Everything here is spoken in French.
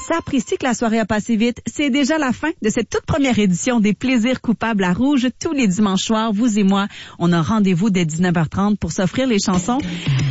S'apprécie que la soirée a passé vite. C'est déjà la fin de cette toute première édition des Plaisirs coupables à Rouge. Tous les dimanches soirs, vous et moi, on a rendez-vous dès 19h30 pour s'offrir les chansons